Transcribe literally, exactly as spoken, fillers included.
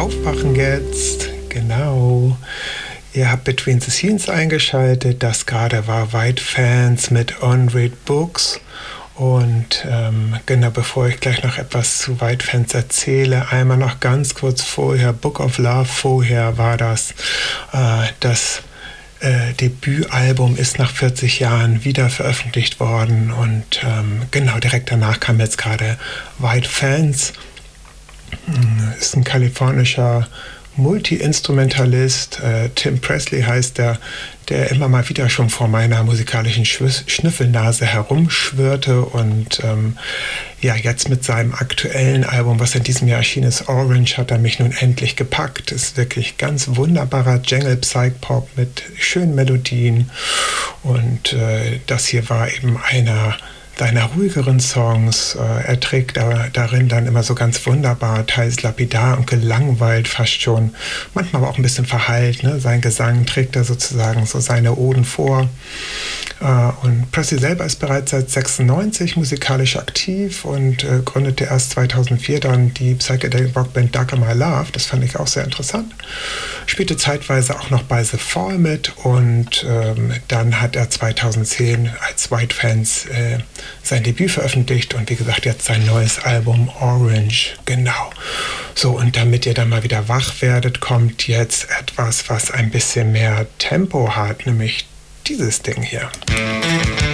Aufwachen jetzt, genau. Ihr habt Between the Scenes eingeschaltet, das gerade war White Fans mit On Read Books. Und ähm, genau, bevor ich gleich noch etwas zu White Fans erzähle, einmal noch ganz kurz vorher, Book of Love, vorher war das, äh, das äh, Debütalbum ist nach vierzig Jahren wieder veröffentlicht worden und ähm, genau, direkt danach kam jetzt gerade White Fans. Ist ein kalifornischer Multi-Instrumentalist, äh, Tim Presley heißt der, der immer mal wieder schon vor meiner musikalischen Schw- Schnüffelnase herumschwirrte und ähm, ja, jetzt mit seinem aktuellen Album, was in diesem Jahr erschienen ist, Orange, hat er mich nun endlich gepackt. Ist wirklich ganz wunderbarer Jangle-Psych-Pop mit schönen Melodien und äh, das hier war eben einer seiner ruhigeren Songs. Äh, er trägt da, darin dann immer so ganz wunderbar, teils lapidar und gelangweilt fast schon, manchmal aber auch ein bisschen verhallt. Ne? Sein Gesang trägt da sozusagen so seine Oden vor. Äh, und Presley selber ist bereits seit sechsundneunzig musikalisch aktiv und äh, gründete erst zweitausendvier dann die Psychedelic Rockband Darker My Love. Das fand ich auch sehr interessant. Spielte zeitweise auch noch bei The Fall mit und ähm, dann hat er zweitausendzehn als White Fans äh, sein Debüt veröffentlicht und wie gesagt jetzt sein neues Album Orange, genau. So, und damit ihr dann mal wieder wach werdet, kommt jetzt etwas, was ein bisschen mehr Tempo hat, nämlich dieses Ding hier.